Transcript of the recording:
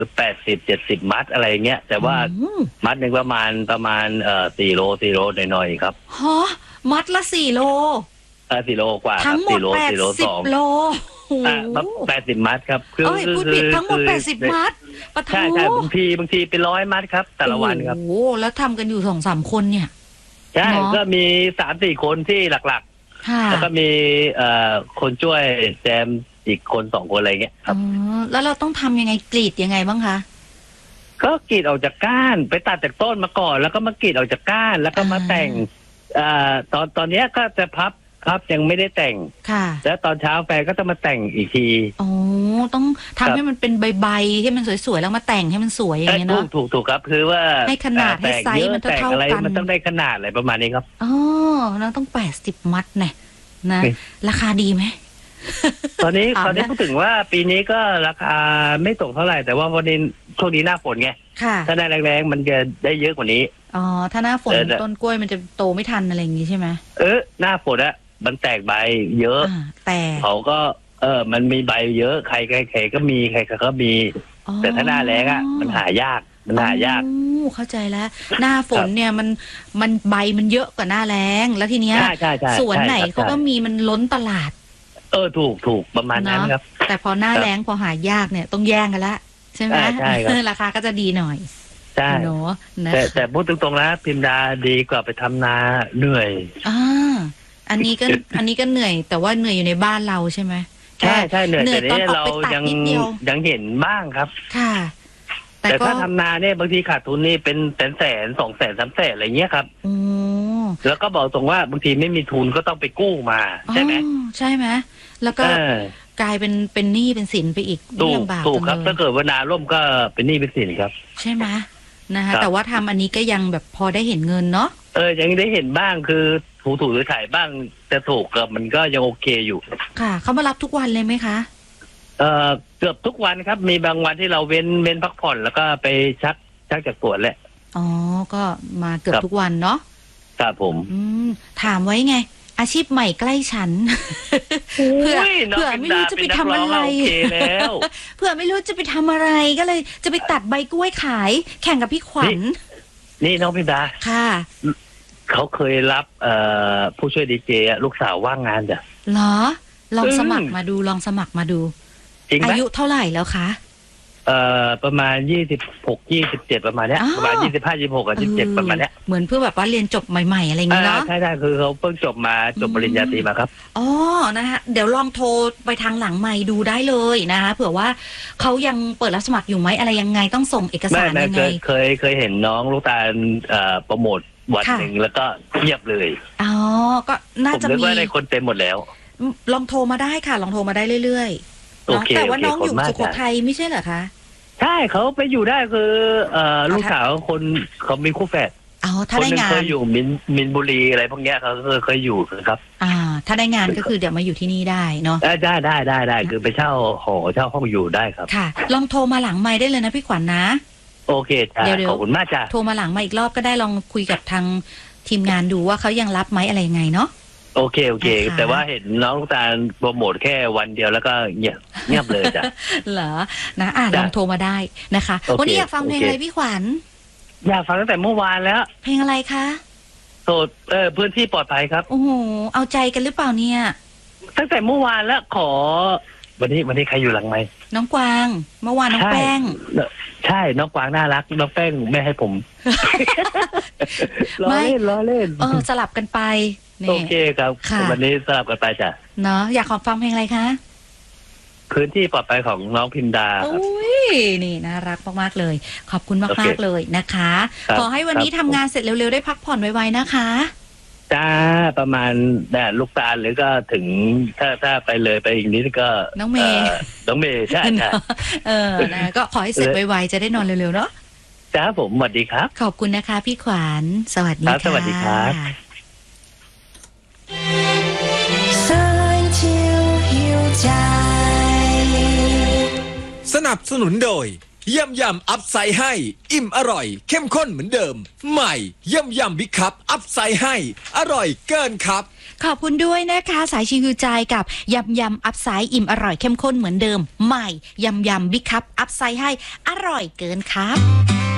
80-70 มัดอะไรเงี้ยแต่ว่ามัดหนึ่งประมาณ4 โลหน่อยๆครับฮะมัดละ4 โล 4 โลกว่าทั้งหมด80 โล 80 มัดครับพูดผิดทั้งหมด80 มัดปะทูใช่บางทีเป็น100 มัดครับแต่ละวันครับโอ้แล้วทำกันอยู่ 2-3 คนเนี่ยใช่ก็มี 3-4 คนที่หลักๆแล้วก็มีคนช่วยแจมอีกคน2 คนอะไรเงี้ยครับแล้วเราต้องทำยังไงกรีดยังไงบ้างคะก็กรีดออกจากก้านไปตัดจากต้นมาก่อนแล้วก็มากรีดออกจากก้านแล้วก็มาแต่งตอนนี้ก็จะพับยังไม่ได้แต่งค่ะแล้วตอนเช้าแฟนก็จะมาแต่งอีกทีต้องทำให้มันเป็นใบๆให้มันสวยๆแล้วมาแต่งให้มันสวยอย่างเงี้ยเนาะถูกครับคือว่าให้ขนาดให้ไซส์มันเท่ากันมันต้องได้ขนาดอะไรประมาณนี้ครับแล้วต้อง80 มัดเนี่ยนะราคาดีไหมตอนนี้พูดถึงว่าปีนี้ก็ราคาไม่ตกเท่าไหร่แต่ว่าวันนี้ช่วงนี้หน้าฝนไงถ้าได้แรงๆมันจะได้เยอะกว่านี้ถ้าหน้าฝนต้นกล้วยมันจะโตไม่ทันอะไรอย่างงี้ใช่ไหมหน้าฝนอะมันแตกใบเยอะแต่เขาก็มันมีใบเยอะใครก็มีใครก็มีแต่ถ้าหน้าแล้งอะมันหายากเข้าใจแล้วหน้าฝนเนี่ยมันใบมันเยอะกว่าหน้าแล้งแล้วทีเนี้ยสวนไหนเขาก็มีมันล้นตลาดถูกประมาณนั้นครับแต่พอหน้าแล้งพอหายากเนี่ยต้องแย่งกันละใช่ไหมราคาก็จะดีหน่อยใช่เนาะแต่พูดตรงๆนะพิมดาดีกว่าไปทำนาเหนื่อยอันนี้ก็เหนื่อยแต่ว่าเหนื่อยอยู่ในบ้านเราใช่ไหมใช่เหนื่อยแต่นี้เรายังเห็นบ้างครับค่ะแต่ถ้าทำนาเนี่ยบางทีขาดทุนนี่เป็นแสน200,000 300,000อะไรเงี้ยครับแล้วก็บอกตรงว่าบางทีไม่มีทุนก็ต้องไปกู้มาใช่ไหมใช่ไหมแล้วก็กลายเป็นหนี้เป็นสินไปอีกลำบากถูกครับถ้าเกิดว่านาล่มก็เป็นหนี้เป็นสินครับใช่ไหมนะคะแต่ว่าทำอันนี้ก็ยังแบบพอได้เห็นเงินเนาะยังได้เห็นบ้างคือถูหรือถ่ายบ้างแต่ถูกกับมันก็ยังโอเคอยู่ค่ะเขามารับทุกวันเลยไหมคะเกือบทุกวันครับมีบางวันที่เราเว้นพักผ่อนแล้วก็ไปชักจากสวนแหละก็มาเกือบทุกวันเนาะครับผมถามไว้ไงอาชีพใหม่ใกล้ฉันเผื่อไม่รู้จะไปทำอะไรเผื่อไม่รู้จะไปทำอะไรก็เลยจะไปตัดใบกล้วยขายแข่งกับพี่ขวัญนี่น้องพิมดาค่ะเขาเคยรับผู้ช่วยดีเจลูกสาวว่างงานจ้ะเหรอลองสมัครมาดูอายุเท่าไหร่แล้วคะประมาณ26-27ประมาณเนี้ยประมาณ25-26กับ27ประมาณเนี้ยเหมือนเพื่อแบบว่าเรียนจบใหม่ๆอะไรอย่างเงี้ยเนาะใช่คือเขาเพิ่งจบปริญญาตรีมาครับนะคะเดี๋ยวลองโทรไปทางหลังไมค์ดูได้เลยนะคะเผื่อว่าเขายังเปิดรับสมัครอยู่ไหมอะไรยังไงต้องส่งเอกสารยังไงเคยเห็นน้องลูกตาลโปรโมทวันหนึ่งแล้วก็เงียบเลยก็น่าจะมีผมนึกว่าได้คนเต็มหมดแล้วลองโทรมาได้ค่ะลองโทรมาได้เรื่อยๆแต่ว่าน้องอยู่สุโขทัยไม่ใช่เหรอคะใช่เขาไปอยู่ได้คือลูกสาวคนเขามีคู่แฝดถ้าได้งานเคยอยู่มินบุรีอะไรพวกเนี้ยเขาเคยอยู่ครับถ้าได้งานก็คือเดี๋ยวมาอยู่ที่นี่ได้เนาะได้คือไปเช่าหอเช่าห้องอยู่ได้ครับค่ะลองโทรมาหลังไมค์ได้เลยนะพี่ขวัญนะโอเคจ้าขอบคุณมากจ้าโทรมาหลังมาอีกรอบก็ได้ลองคุยกับทางทีมงานดูว่าเขายังรับไหมอะไรยังไงเนาะโอเคแต่ว่าเห็นน้องลูกตาลโปรโมทแค่วันเดียวแล้วก็เงียบเลยจ้ะเหรอนะลองโทรมาได้นะคะวันนี้อยากฟังเพลงอะไรพี่ขวัญอยากฟังตั้งแต่เมื่อวานแล้วเพลงอะไรคะโสดพื้นที่ปลอดภัยครับโอ้โหเอาใจกันหรือเปล่าเนี่ยตั้งแต่เมื่อวานแล้วขอวันนี้ใครอยู่หลังไมค์น้องกวางเมื่อวานน้องแป้งใช่น้องกวางน่ารักน้องแป้งไม่ให้ผมล้อเล่นสลับกันไปโอเคครับวันนี้สลับกันไปจ้ะเนาะอยากขอฟังเพลงอะไรคะพื้นที่ปลอดภัยของน้องพิมดาครับนี่น่ารักมากๆเลยขอบคุณมากๆเลยนะคะขอให้วันนี้ทำงานเสร็จเร็วๆได้พักผ่อนไวๆนะคะจ้าประมาณลูกตาลหรือก็ถึงถ้าไปเลยไปอีกนิดก็น้องเมย์ใช่นะก็ขอให้เสร็จไวๆจะได้นอนเร็วๆเนาะจ้าผมสวัสดีครับขอบคุณนะคะพี่ขวัญสวัสดีค่ะสวัสดีครับสนับสนุนโดยยำอัพไซด์ให้อิ่มอร่อยเข้มข้นเหมือนเดิมใหม่ยำบิ๊กคัพอัพไซด์ให้อร่อยเกินครับขอบคุณด้วยนะคะสายชิวใจกับยำอัพไซด์อิ่มอร่อยเข้มข้นเหมือนเดิมใหม่ยำบิ๊กคัพอัพไซด์ให้อร่อยเกินครับ